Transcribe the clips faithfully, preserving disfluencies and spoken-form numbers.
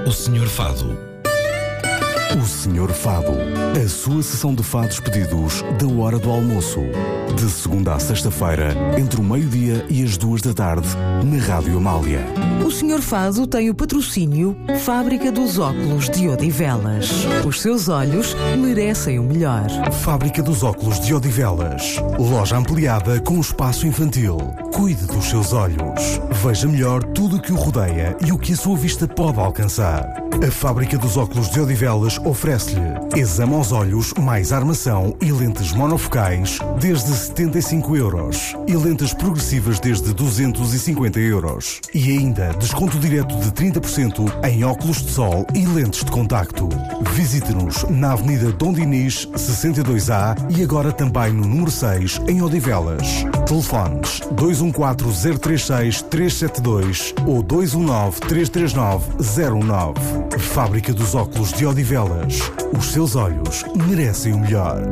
O senhor Fado. O senhor Fado. A sua sessão de fados pedidos da hora do almoço. De segunda a sexta-feira, entre o meio-dia e as duas da tarde, na Rádio Amália. O senhor Fado tem o patrocínio Fábrica dos Óculos de Odivelas. Os seus olhos merecem o melhor. Fábrica dos Óculos de Odivelas. Loja ampliada com espaço infantil. Cuide dos seus olhos. Veja melhor tudo o que o rodeia e o que a sua vista pode alcançar. A Fábrica dos Óculos de Odivelas oferece-lhe exame aos olhos mais armação e lentes monofocais desde setenta e cinco euros e lentes progressivas desde duzentos e cinquenta euros. E ainda desconto direto de trinta por cento em óculos de sol e lentes de contacto. Visite-nos na Avenida Dom Dinis, sessenta e dois A e agora também no número seis em Odivelas. Telefones dois um quatro zero três seis três sete dois ou dois um nove três três nove zero um nove. Fábrica dos Óculos de Odivelas. Os seus olhos merecem o melhor.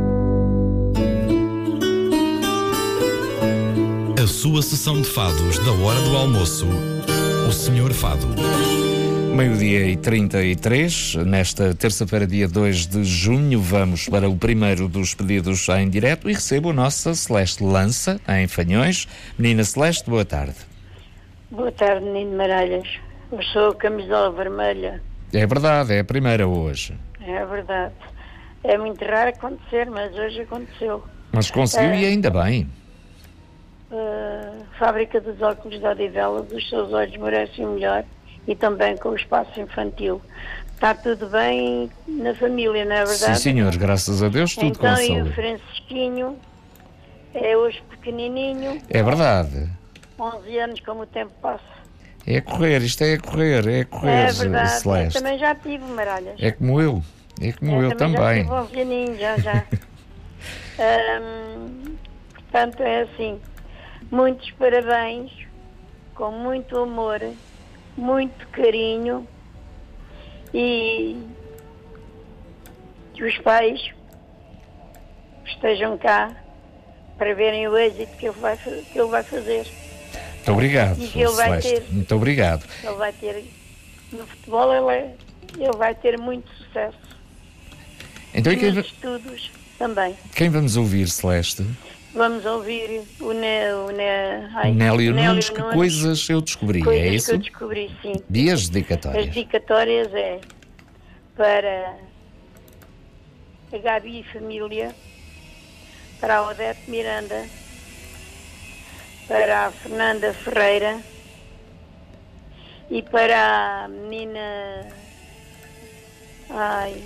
A sua sessão de fados da hora do almoço. O senhor Fado. Meio-dia e trinta e três, nesta terça-feira, dia dois de junho, vamos para o primeiro dos pedidos em direto e recebo a nossa Celeste Lança, em Fanhões. Menina Celeste, boa tarde. Boa tarde, menino Maralhas. Eu sou a camisola vermelha. É verdade, é a primeira hoje. É verdade. É muito raro acontecer, mas hoje aconteceu. Mas conseguiu é, e ainda bem. Uh, Fábrica dos Óculos de Odivelas, os seus olhos merecem o melhor e também com o espaço infantil. Está tudo bem na família, não é verdade? Sim, senhor, graças a Deus, tudo então, com saúde. E o Francisquinho é hoje pequenininho. É verdade. onze anos, como o tempo passa. É correr, isto é correr, é correr, é verdade, Celeste. Eu também já tive, Maralhas. É como eu, é como eu, eu eu também. Já tive onze aninhos, já, já. hum, portanto, é assim, muitos parabéns, com muito amor, muito carinho e que os pais estejam cá para verem o êxito que ele vai, que ele vai fazer. Muito obrigado, e que ele vai Celeste. ter, muito obrigado. Ele vai ter, no futebol ele, é, ele vai ter muito sucesso. Então, e e quem, nos estudos também. Quem vamos ouvir, Celeste? Vamos ouvir o, ne, o, ne, ai, Nélio, Nélio Nunes, que Nunes, coisas eu descobri, coisas é isso? que eu descobri, sim. E as As dedicatórias? dedicatórias é para a Gabi e família, para a Odete Miranda, para a Fernanda Ferreira e para a menina... Ai...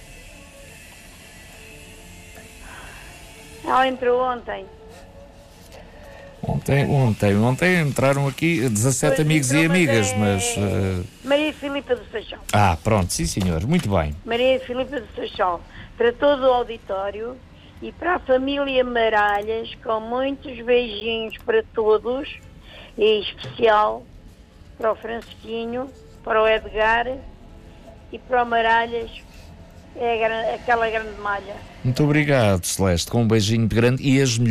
Ela entrou ontem. Ontem, ontem, ontem entraram aqui dezassete Pois amigos entrou, e amigas, é mas... uh, Maria Filipa do Seixal. Ah, pronto, sim senhor, muito bem. Maria Filipa do Seixal. Para todo o auditório e para a família Maralhas, com muitos beijinhos para todos, e em especial para o Francisquinho, para o Edgar e para o Maralhas, é a, aquela grande malha. Muito obrigado, Celeste, com um beijinho grande e as